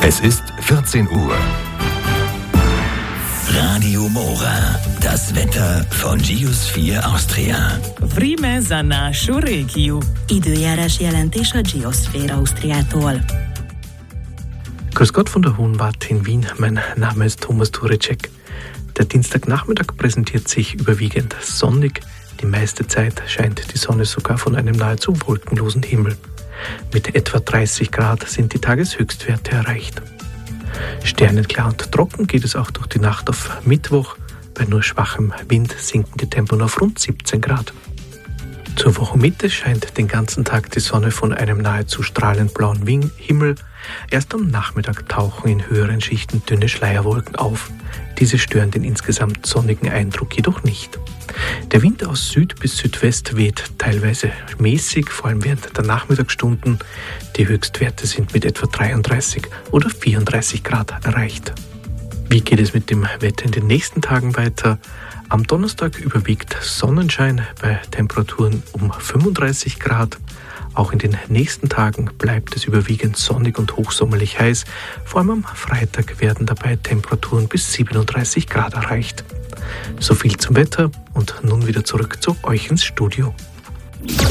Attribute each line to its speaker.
Speaker 1: Es ist 14 Uhr.
Speaker 2: Radio Mora, das Wetter von Geosphere Austria.
Speaker 3: Vreme za našu regiju.
Speaker 4: Időjárás jelentés a Geosphere Austriától.
Speaker 5: Grüß Gott von der Hohen Warte in Wien. Mein Name ist Thomas Turecek. Der Dienstagnachmittag präsentiert sich überwiegend sonnig. Die meiste Zeit scheint die Sonne sogar von einem nahezu wolkenlosen Himmel. Mit etwa 30 Grad sind die Tageshöchstwerte erreicht. Sternenklar und trocken geht es auch durch die Nacht auf Mittwoch. Bei nur schwachem Wind sinken die Temperaturen auf rund 17 Grad. Zur Wochenmitte scheint den ganzen Tag die Sonne von einem nahezu strahlend blauen Himmel. Erst am Nachmittag tauchen in höheren Schichten dünne Schleierwolken auf. Diese stören den insgesamt sonnigen Eindruck jedoch nicht. Der Wind aus Süd bis Südwest weht teilweise mäßig, vor allem während der Nachmittagsstunden. Die Höchstwerte sind mit etwa 33 oder 34 Grad erreicht. Wie geht es mit dem Wetter in den nächsten Tagen weiter? Am Donnerstag überwiegt Sonnenschein bei Temperaturen um 35 Grad. Auch in den nächsten Tagen bleibt es überwiegend sonnig und hochsommerlich heiß. Vor allem am Freitag werden dabei Temperaturen bis 37 Grad erreicht. So viel zum Wetter und nun wieder zurück zu euch ins Studio.